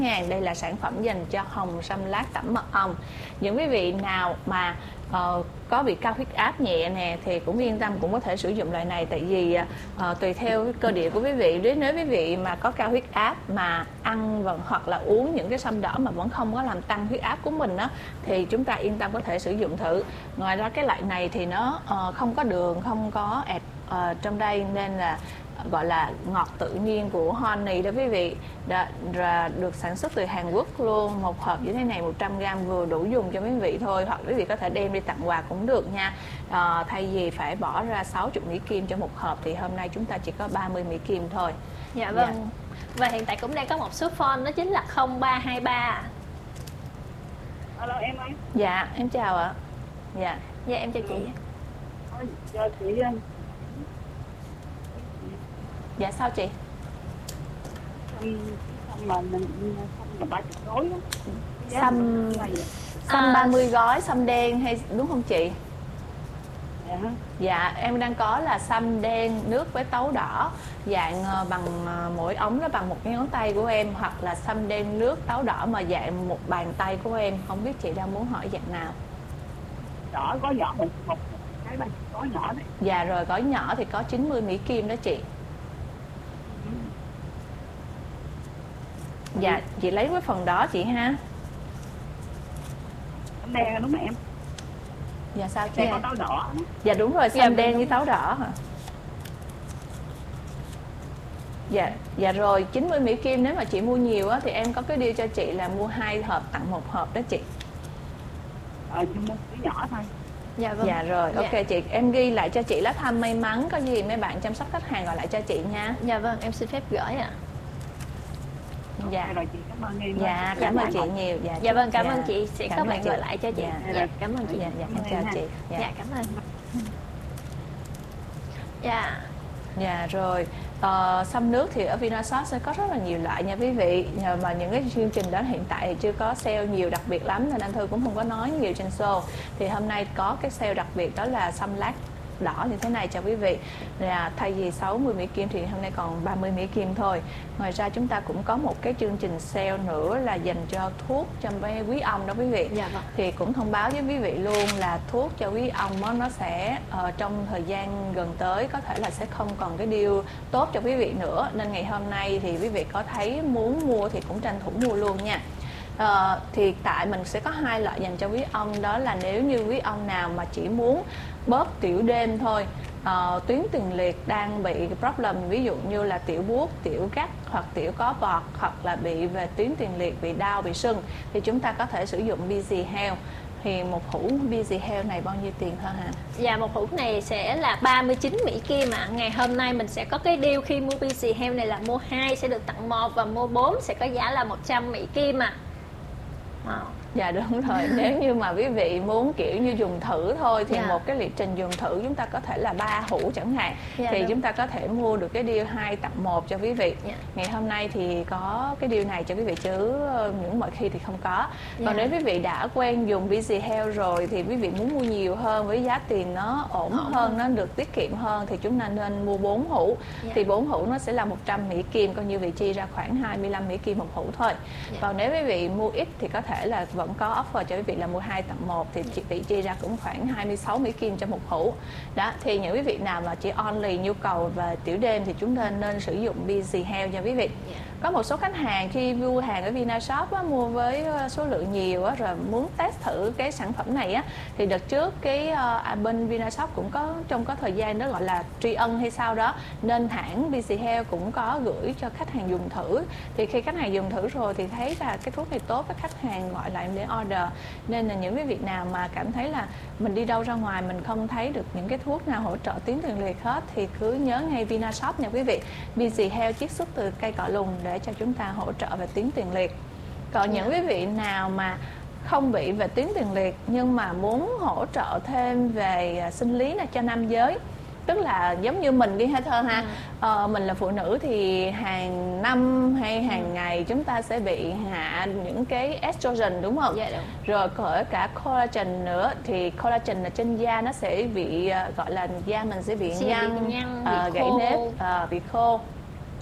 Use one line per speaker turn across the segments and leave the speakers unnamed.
Đây là sản phẩm dành cho hồng, xăm lát, tẩm mật ong. Những quý vị nào mà có bị cao huyết áp nhẹ nè thì cũng yên tâm, cũng có thể sử dụng loại này. Tại vì tùy theo cái cơ địa của quý vị, nếu quý vị mà có cao huyết áp mà ăn hoặc là uống những cái xăm đỏ mà vẫn không có làm tăng huyết áp của mình á, thì chúng ta yên tâm có thể sử dụng thử. Ngoài ra cái loại này thì nó không có đường, không có ép trong đây, nên là gọi là ngọt tự nhiên của honey đó quý vị. Được sản xuất từ Hàn Quốc luôn. Một hộp như thế này 100g vừa đủ dùng cho quý vị thôi, hoặc quý vị có thể đem đi tặng quà cũng được nha. Thay vì phải bỏ ra 60 Mỹ Kim cho một hộp thì hôm nay chúng ta chỉ có 30 Mỹ Kim thôi.
Dạ vâng. Và hiện tại cũng đang có một số phone, đó chính là 0323.
Alo em ơi.
Dạ em chào ạ. Dạ
em chào chị.
Cho chị.
Dạ sao chị?
Xăm 30 gói á.
Xăm 30 gói, xăm đen hay đúng không chị?
Dạ.
Dạ em đang có là xăm đen nước với tấu đỏ, dạng bằng mỗi ống nó bằng một cái ngón tay của em, hoặc là xăm đen nước tấu đỏ mà dạng một bàn tay của em. Không biết chị đang muốn hỏi dạng nào?
Đỏ gói nhỏ, một cái gói nhỏ này.
Dạ rồi, gói nhỏ thì có 90 Mỹ Kim đó chị. Dạ, chị lấy cái phần đó chị ha.
Xăm đen đúng không em?
Dạ sao chị?
Đen có táo đỏ.
Dạ đúng rồi, xăm đen với táo đỏ hả? Dạ rồi, 90 Mỹ Kim. Nếu mà chị mua nhiều á thì em có cái deal cho chị là mua 2 hộp tặng 1 hộp đó chị.
Chị mua cái nhỏ thôi.
Dạ vâng.
Dạ rồi, ok chị, em ghi lại cho chị lá thăm may mắn, có gì mấy bạn chăm sóc khách hàng gọi lại cho chị nha.
Dạ vâng, em xin phép gửi ạ.
Dạ
rồi chị, cảm ơn em.
Dạ cảm ơn chị nhiều.
Dạ vâng, cảm ơn chị, sẽ có bạn gọi lại cho chị.
Dạ
cảm ơn chị.
Dạ em chào chị.
Dạ cảm ơn.
Dạ rồi, xăm nước thì ở Vinashop sẽ có rất là nhiều loại nha quý vị. Mà những cái chương trình đó hiện tại thì chưa có sale nhiều đặc biệt lắm, nên anh Thư cũng không có nói nhiều trên show. Thì hôm nay có cái sale đặc biệt, đó là xăm lát đỏ như thế này cho quý vị, là thay vì 60 Mỹ Kim thì hôm nay còn 30 Mỹ Kim thôi. Ngoài ra chúng ta cũng có một cái chương trình sale nữa là dành cho thuốc cho quý ông đó quý vị.
Dạ vâng.
Thì cũng thông báo với quý vị luôn là thuốc cho quý ông đó, nó sẽ trong thời gian gần tới có thể là sẽ không còn cái deal tốt cho quý vị nữa, nên ngày hôm nay thì quý vị có thấy muốn mua thì cũng tranh thủ mua luôn nha. Thì tại mình sẽ có 2 loại dành cho quý ông, đó là nếu như quý ông nào mà chỉ muốn bớt tiểu đêm thôi, tuyến tiền liệt đang bị problem, ví dụ như là tiểu buốt, tiểu gắt hoặc tiểu có bọt, hoặc là bị về tuyến tiền liệt, bị đau, bị sưng, thì chúng ta có thể sử dụng BZ Health. Thì một hũ BZ Health này bao nhiêu tiền hả hả?
Dạ một hũ này sẽ là 39 Mỹ Kim ạ. Ngày hôm nay mình sẽ có cái deal khi mua BZ Health này là mua 2 sẽ được tặng 1, và mua 4 sẽ có giá là 100 Mỹ Kim ạ.
Dạ đúng rồi. Nếu như mà quý vị muốn kiểu như dùng thử thôi thì một cái lịch trình dùng thử chúng ta có thể là 3 hũ chẳng hạn, thì chúng ta có thể mua được cái deal 2 tặng 1 cho quý vị. Ngày hôm nay thì có cái deal này cho quý vị, chứ những mọi khi thì không có. Còn nếu quý vị đã quen dùng BZ Health rồi thì quý vị muốn mua nhiều hơn với giá tiền nó ổn hơn, nó được tiết kiệm hơn, thì chúng ta nên mua 4 hũ. Thì 4 hũ nó sẽ là 100 Mỹ Kim, coi như vị chi ra khoảng 25 Mỹ Kim một hũ thôi. Còn nếu quý vị mua ít thì có thể là vẫn có offer cho quý vị là mua 2 tặng 1, thì chị vị chi ra cũng khoảng 26 Mỹ Kim cho một hũ. Đó, thì những quý vị nào mà chỉ only nhu cầu về tiểu đêm thì chúng ta nên sử dụng BZ Health nha quý vị. Có một số khách hàng khi mua hàng ở Vinashop á, mua với số lượng nhiều á, rồi muốn test thử cái sản phẩm này á, thì đợt trước cái bên Vinashop cũng có trong có thời gian đó gọi là tri ân hay sao đó, nên hãng BZ Health cũng có gửi cho khách hàng dùng thử. Thì khi khách hàng dùng thử rồi thì thấy là cái thuốc này tốt, các khách hàng gọi lại để order. Nên là những cái việc nào mà cảm thấy là mình đi đâu ra ngoài mình không thấy được những cái thuốc nào hỗ trợ tuyến tiền liệt hết thì cứ nhớ ngay Vinashop nha quý vị. BZ Health chiết xuất từ cây cọ lùng để cho chúng ta hỗ trợ về tuyến tiền liệt. Còn những quý vị nào mà không bị về tuyến tiền liệt nhưng mà muốn hỗ trợ thêm về sinh lý là cho nam giới, tức là giống như mình đi ha Thơ ha, mình là phụ nữ thì hàng năm hay hàng ngày chúng ta sẽ bị hạ những cái estrogen đúng không?
Dạ đúng.
Rồi kể cả collagen nữa, thì collagen là trên da nó sẽ bị gọi là da mình sẽ bị nhăn,
bị
gãy nếp, bị khô.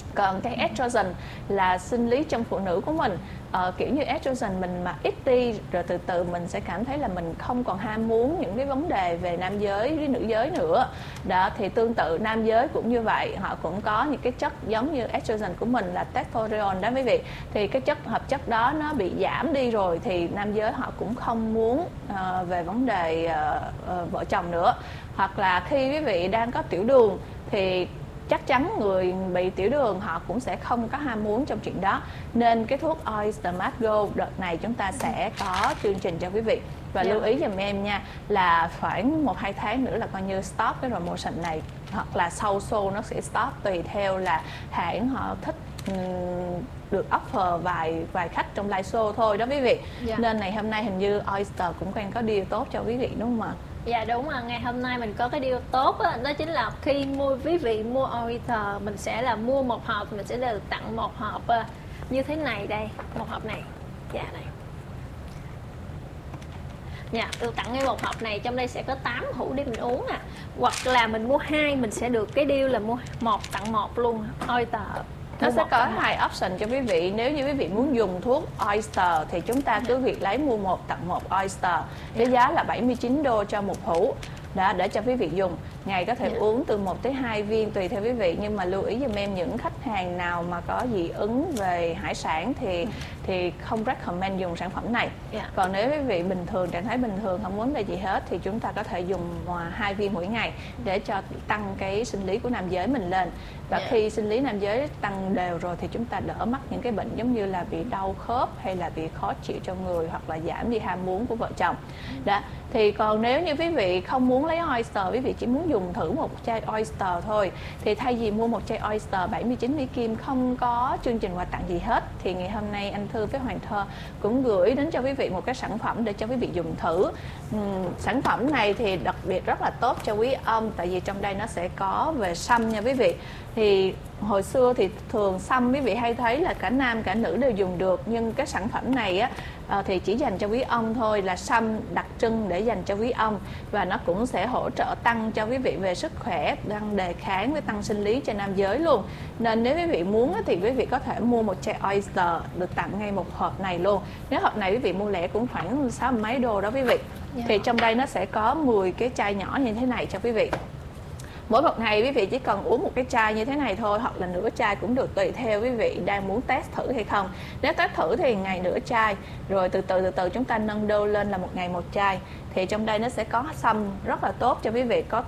Còn cái estrogen là sinh lý trong phụ nữ của mình, kiểu như estrogen mình mà ít đi rồi từ từ mình sẽ cảm thấy là mình không còn ham muốn những cái vấn đề về nam giới với nữ giới nữa. Đó, thì tương tự nam giới cũng như vậy, họ cũng có những cái chất giống như estrogen của mình là testosterone đó quý vị. Thì cái hợp chất đó nó bị giảm đi rồi thì nam giới họ cũng không muốn về vấn đề vợ chồng nữa. Hoặc là khi quý vị đang có tiểu đường thì chắc chắn người bị tiểu đường họ cũng sẽ không có ham muốn trong chuyện đó. Nên cái thuốc Oyster Mart Gold đợt này chúng ta sẽ có chương trình cho quý vị. Và lưu ý giùm em nha, là khoảng 1-2 tháng nữa là coi như stop cái promotion này, hoặc là sau show nó sẽ stop, tùy theo là hãng họ thích được offer vài khách trong live show thôi đó quý vị. Nên ngày hôm nay hình như Oyster cũng đang có deal tốt cho quý vị đúng không ạ?
Dạ đúng rồi, ngày hôm nay mình có cái deal tốt đó, đó chính là khi quý vị mua Oyster mình sẽ là mua một hộp, mình sẽ được tặng một hộp như thế này đây, một hộp này. Dạ này. Dạ, được tặng ngay một hộp này, trong đây sẽ có 8 hũ để mình uống Hoặc là mình mua 2 mình sẽ được cái deal là mua 1 tặng 1 luôn Oyster.
Nó sẽ có 2 option cho quý vị. Nếu như quý vị muốn dùng thuốc Oyster thì chúng ta cứ việc lấy mua 1 tặng 1 Oyster với giá là 79 đô cho một hũ. Đó, để cho quý vị dùng. Ngày có thể uống từ 1 tới 2 viên tùy theo quý vị. Nhưng mà lưu ý giùm em, những khách hàng nào mà có dị ứng về hải sản thì không recommend dùng sản phẩm này. Còn nếu quý vị bình thường, trạng thái bình thường, không muốn về gì hết thì chúng ta có thể dùng 2 viên mỗi ngày để cho tăng cái sinh lý của nam giới mình lên. Và khi sinh lý nam giới tăng đều rồi thì chúng ta đỡ mắc những cái bệnh giống như là bị đau khớp hay là bị khó chịu trong người, hoặc là giảm đi ham muốn của vợ chồng. Đó. Thì còn nếu như quý vị không muốn lấy Oyster, quý vị chỉ muốn dùng thử một chai Oyster thôi, thì thay vì mua một chai Oyster 79 Mỹ Kim không có chương trình quà tặng gì hết, thì ngày hôm nay anh Thư với Hoàng Thơ cũng gửi đến cho quý vị một cái sản phẩm để cho quý vị dùng thử. Sản phẩm này thì đặc biệt rất là tốt cho quý ông, tại vì trong đây nó sẽ có về sâm nha quý vị. Thì hồi xưa thì thường sâm quý vị hay thấy là cả nam cả nữ đều dùng được, nhưng cái sản phẩm này á thì chỉ dành cho quý ông thôi, là sâm đặc trưng để dành cho quý ông, và nó cũng sẽ hỗ trợ tăng cho quý vị về sức khỏe, tăng đề kháng với tăng sinh lý cho nam giới luôn. Nên nếu quý vị muốn thì quý vị có thể mua một chai Oyster được tặng ngay một hộp này luôn. Nếu hộp này quý vị mua lẻ cũng khoảng 60 mấy đô đó quý vị. Thì trong đây nó sẽ có 10 cái chai nhỏ như thế này cho quý vị. Mỗi một ngày quý vị chỉ cần uống một cái chai như thế này thôi, hoặc là nửa chai cũng được, tùy theo quý vị đang muốn test thử hay không. Nếu test thử thì ngày nửa chai, rồi từ từ chúng ta nâng đô lên là một ngày một chai. Thì trong đây nó sẽ có sâm rất là tốt cho quý vị, có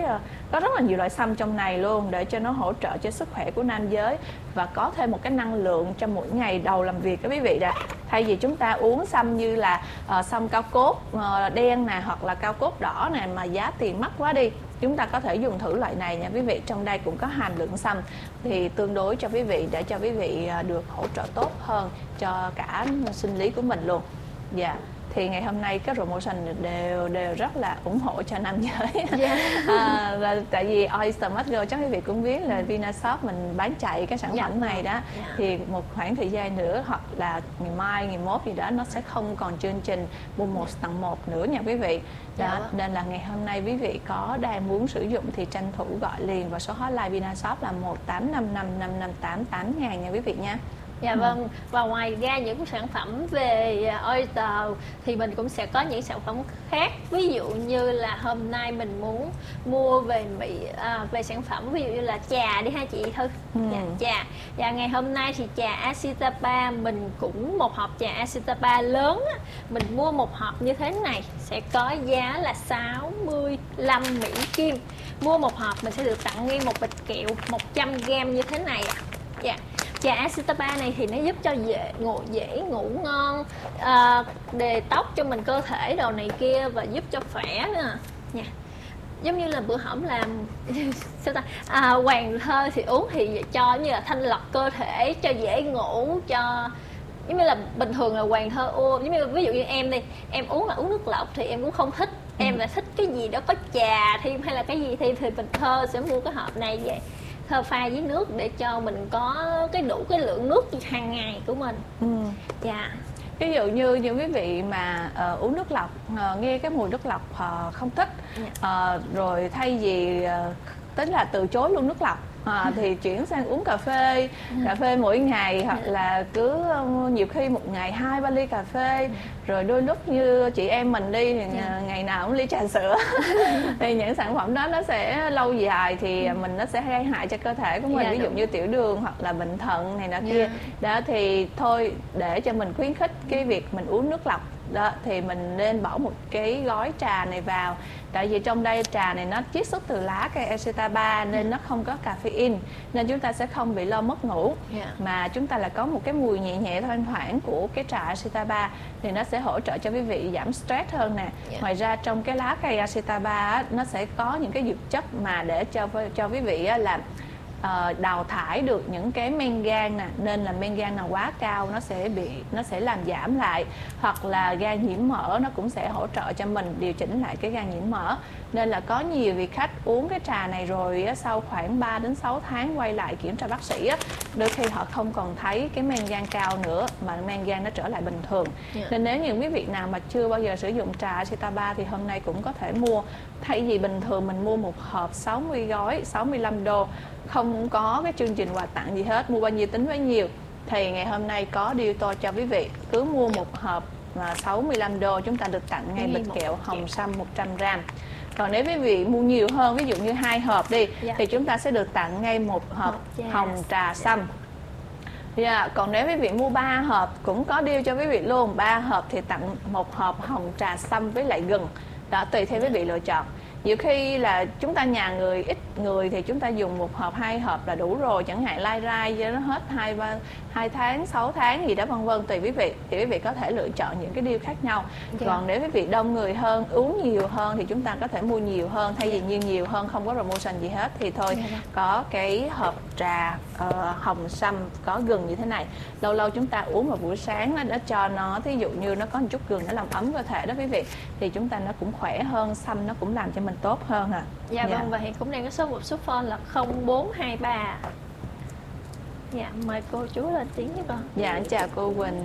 rất là nhiều loại sâm trong này luôn, để cho nó hỗ trợ cho sức khỏe của nam giới và có thêm một cái năng lượng trong mỗi ngày đầu làm việc đó quý vị. Thay vì chúng ta uống sâm như là sâm cao cốt đen nè, hoặc là cao cốt đỏ nè mà giá tiền mắc quá đi, chúng ta có thể dùng thử loại này nha quý vị. Trong đây cũng có hàm lượng sâm thì tương đối cho quý vị, để cho quý vị được hỗ trợ tốt hơn cho cả sinh lý của mình luôn. Dạ. Thì ngày hôm nay các promotion đều rất là ủng hộ cho nam giới. Và tại vì Oyster Mart Gold chắc quý vị cũng biết là Vinashop mình bán chạy cái sản phẩm này đó. Thì một khoảng thời gian nữa, hoặc là ngày mai, ngày mốt gì đó, nó sẽ không còn chương trình mua 1 tặng 1 nữa nha quý vị. Đó, nên là ngày hôm nay quý vị có đang muốn sử dụng thì tranh thủ gọi liền vào số hotline Vinashop là 18555588 ngàn nha quý vị nha.
Dạ vâng, và ngoài ra những sản phẩm về Oyster thì mình cũng sẽ có những sản phẩm khác. Ví dụ như là hôm nay mình muốn mua về về sản phẩm ví dụ như là trà đi ha chị Thư. Trà. Và ngày hôm nay thì trà Asitapa mình cũng một hộp trà Asitapa lớn á, mình mua một hộp như thế này sẽ có giá là 65 Mỹ Kim. Mua một hộp mình sẽ được tặng ngay một bịch kẹo 100g như thế này ạ. Dạ. Trà Asitapa này thì nó giúp cho dễ ngủ ngon, đề tóc cho mình, cơ thể đồ này kia, và giúp cho khỏe nữa nha. Giống như là bữa hổm làm Hoàng Thơ thì uống thì cho như là thanh lọc cơ thể, cho dễ ngủ, cho giống như là bình thường là Hoàng Thơ giống như ví dụ như em đi, em uống nước lọc thì em cũng không thích, em là thích cái gì đó có trà thêm hay là cái gì thêm, thì mình Thơ sẽ mua cái hộp này về, Thơ pha với nước để cho mình có đủ cái lượng nước hàng ngày của mình. Dạ.
Ví dụ như những quý vị mà uống nước lọc, nghe cái mùi nước lọc không thích, rồi thay vì tính là từ chối luôn nước lọc, thì chuyển sang uống cà phê mỗi ngày, hoặc là cứ nhiều khi một ngày 2-3 ly cà phê, rồi đôi lúc như chị em mình đi thì ngày nào cũng ly trà sữa. Thì những sản phẩm đó nó sẽ lâu dài thì nó sẽ gây hại cho cơ thể của mình, ví dụ như tiểu đường hoặc là bệnh thận này nọ kia. Đó thì thôi, để cho mình khuyến khích cái việc mình uống nước lọc đó, thì mình nên bỏ một cái gói trà này vào. Tại vì trong đây trà này nó chiết xuất từ lá cây Acetaba nên nó không có caffeine, nên chúng ta sẽ không bị lo mất ngủ, mà chúng ta lại có một cái mùi nhẹ nhẹ thoang thoảng của cái trà Acetaba, thì nó sẽ hỗ trợ cho quý vị giảm stress hơn nè. Ngoài ra trong cái lá cây Acetaba nó sẽ có những cái dược chất mà để cho quý vị là đào thải được những cái men gan nè, nên là men gan nào quá cao nó sẽ làm giảm lại, hoặc là gan nhiễm mỡ nó cũng sẽ hỗ trợ cho mình điều chỉnh lại cái gan nhiễm mỡ. Nên là có nhiều vị khách uống cái trà này rồi sau khoảng 3 đến 6 tháng quay lại kiểm tra bác sĩ đôi khi họ không còn thấy cái men gan cao nữa, mà men gan nó trở lại bình thường. Nên nếu như quý vị nào mà chưa bao giờ sử dụng trà Acetaba thì hôm nay cũng có thể mua. Thay vì bình thường mình mua một hộp 60 gói 65 đô, không có cái chương trình quà tặng gì hết, mua bao nhiêu tính bấy nhiêu, thì ngày hôm nay có deal tôi cho quý vị, cứ mua một hộp 65 đô chúng ta được tặng ngay bịch kẹo hồng sâm 100g. Còn nếu quý vị mua nhiều hơn, ví dụ như 2 hộp đi, thì chúng ta sẽ được tặng ngay một hộp hồng trà sâm. Còn nếu quý vị mua 3 hộp cũng có deal cho quý vị luôn, 3 hộp thì tặng một hộp hồng trà sâm với lại gừng. Đó, tùy theo quý vị lựa chọn. Nhiều khi là chúng ta nhà người ít người thì chúng ta dùng một hộp 2 hộp là đủ rồi, chẳng hạn lai rai cho nó hết 2 tháng 6 tháng gì đó vân vân, tùy quý vị, thì quý vị có thể lựa chọn những cái deal khác nhau. Còn nếu quý vị đông người hơn, uống nhiều hơn thì chúng ta có thể mua nhiều hơn, thay vì nhiều hơn không có promotion gì hết thì thôi có cái hộp trà hồng sâm có gừng như thế này. Lâu lâu chúng ta uống vào buổi sáng nó cho nó, thí dụ như nó có một chút gừng nó làm ấm cơ thể đó quý vị, thì chúng ta nó cũng khỏe hơn, sâm nó cũng làm cho mình tốt hơn
Vâng, và hiện cũng đang có số phone là 0423. Mời cô chú lên tiếng với con.
Chào cô Quỳnh.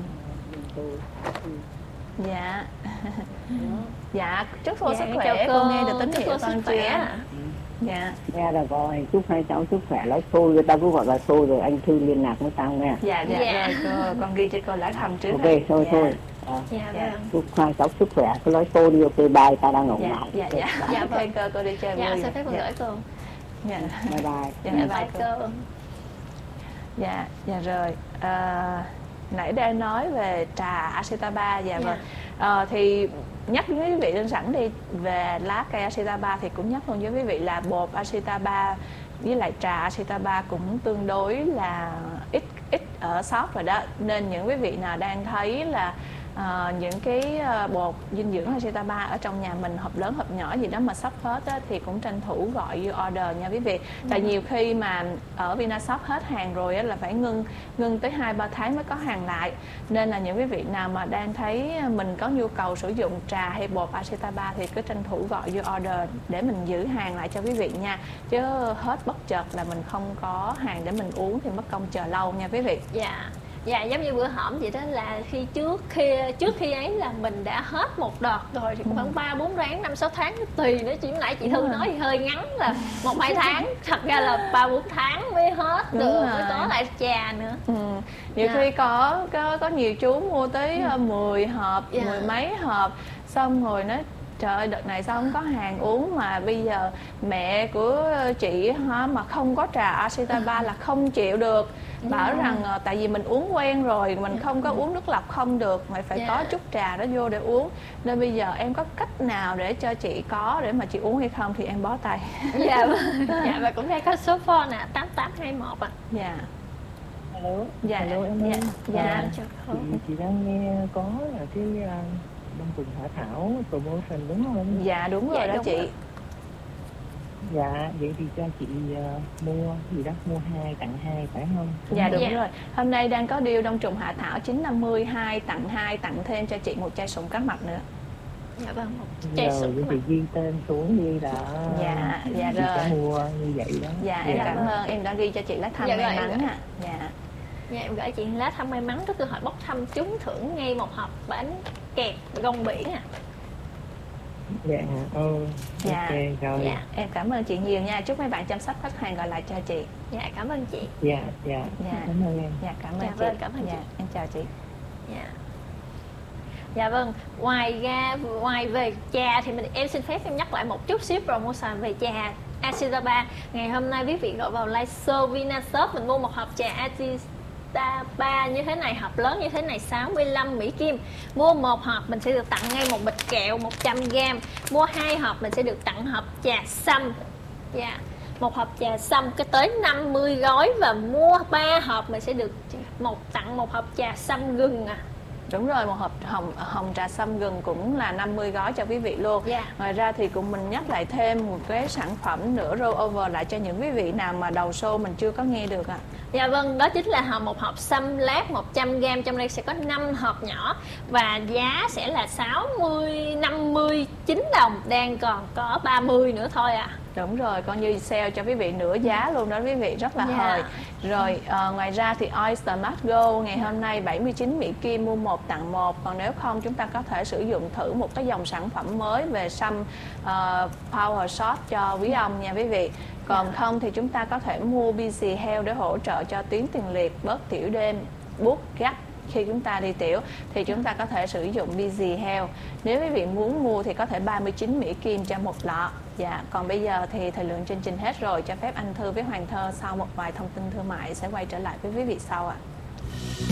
Chúc cô sức khỏe. Cô nghe được tín hiệu con chưa?
Nghe rồi rồi, chúc hai cháu sức khỏe. Nói xôi, người ta cứ gọi là xôi rồi, anh Thư liên lạc với tao nghe.
Rồi cô, con ghi cho cô lá thăm trước.
Ok, thôi. Chúc hai cháu sức khỏe, cứ nói xôi đi, ok, bye, ta đang ngủ lại.
Ok cô đi chơi vui.
Xin phép con gửi cô.
Bye bye.
Bye cô.
Rồi. Nãy đang nói về trà Acetaba thì nhắc với quý vị đơn giản đi về lá cây Acetaba thì cũng nhắc luôn với quý vị là bột Acetaba với lại trà Acetaba cũng tương đối là ít ở shop rồi đó, nên những quý vị nào đang thấy là những cái bột dinh dưỡng Acetaba ở trong nhà mình hộp lớn hộp nhỏ gì đó mà sắp hết á, thì cũng tranh thủ gọi vô order nha quý vị. Tại nhiều khi mà ở Vinashop hết hàng rồi á, là phải ngưng tới 2-3 tháng mới có hàng lại, nên là những quý vị nào mà đang thấy mình có nhu cầu sử dụng trà hay bột Acetaba thì cứ tranh thủ gọi vô order để mình giữ hàng lại cho quý vị nha, chứ hết bất chợt là mình không có hàng để mình uống thì mất công chờ lâu nha quý vị.
Giống như bữa hổm vậy đó, là trước khi ấy là mình đã hết một đợt rồi thì khoảng 3-4 tháng 5-6 tháng tùy nữa. Chỉ nãy chị Thư nói thì hơi ngắn là 1-2 tháng, thật ra là 3-4 tháng mới hết được, mới có lại trà nữa.
Nhiều khi có nhiều chú mua tới 10 hộp, 10 mấy hộp, xong rồi nói trời ơi, đợt này sao không có hàng uống, mà bây giờ mẹ của chị mà không có trà Acetaba là không chịu được. Bảo rằng tại vì mình uống quen rồi, mình không có uống nước lọc không được, mày phải có chút trà đó vô để uống. Nên bây giờ em có cách nào để cho chị có để mà chị uống hay không thì em bó tay.
Và cũng đây có số phone 8821 ạ.
Hello em. Chị đang nghe có là cái Đông Trùng Hạ Thảo promotion đúng không?
Đúng rồi đó chị.
Vậy thì cho chị mua gì đó, mua 2 tặng 2 phải không?
Đúng rồi. Hôm nay đang có deal Đông Trùng Hạ Thảo 950 2 tặng 2, tặng thêm cho chị một chai sụn cá mập nữa.
Một chai sụn cá mập.
Thì ghi tên xuống đi là chị
rồi.
sẽ mua như vậy đó.
Em cảm ơn, em đã ghi cho chị lá thăm may mắn
em gửi chị lá thăm may mắn, trước cơ hội bốc thăm trúng thưởng ngay một hộp bánh kẹp gông biển
Dạ.
Dạ.
Ok rồi.
Dạ.
Em cảm ơn chị nhiều nha, chúc mấy bạn chăm sóc khách hàng gọi lại cho chị.
Dạ, cảm ơn chị.
Dạ.
Dạ.
Cảm ơn em.
Dạ, cảm ơn
Dạ
chị.
vâng, cảm ơn chị.
Dạ, em chào chị.
Dạ. Dạ vâng, ngoài về trà thì em xin phép em nhắc lại một chút xíu promotion về trà Azita 3. Ngày hôm nay quý vị gọi vào live show Vinashop, mình mua một hộp trà Azita 3 như thế này, hộp lớn như thế này 65 Mỹ Kim. Mua một hộp mình sẽ được tặng ngay một bịch kẹo 100g. Mua 2 hộp mình sẽ được tặng hộp trà sâm. Dạ. Một hộp trà sâm cái tới 50 gói, và mua 3 hộp mình sẽ được tặng một hộp trà sâm gừng à.
Đúng rồi, một hộp hồng trà sâm gừng cũng là 50 gói cho quý vị luôn.
Dạ.
Ngoài ra thì cùng mình nhắc lại thêm một cái sản phẩm nữa roll over lại cho những quý vị nào mà đầu show mình chưa có nghe được ạ.
Dạ vâng, đó chính là một hộp sâm lát 100g, trong đây sẽ có 5 hộp nhỏ và giá sẽ là 59 đồng, đang còn có 30 nữa thôi à.
Đúng rồi, coi như sale cho quý vị nửa giá luôn đó quý vị, rất là hời. Rồi ngoài ra thì Oyster Mart Gold ngày hôm nay 79 Mỹ Kim, mua 1 tặng 1. Còn nếu không chúng ta có thể sử dụng thử một cái dòng sản phẩm mới về sâm Power Shot cho quý ông nha quý vị. Còn không thì chúng ta có thể mua BC Health để hỗ trợ cho tuyến tiền liệt, bớt tiểu đêm, buốt gắt khi chúng ta đi tiểu, thì chúng ta có thể sử dụng BC Health. Nếu quý vị muốn mua thì có thể 39 Mỹ Kim cho một lọ. Dạ, còn bây giờ thì thời lượng chương trình hết rồi, cho phép anh Thư với Hoàng Thơ sau một vài thông tin thương mại sẽ quay trở lại với quý vị sau ạ.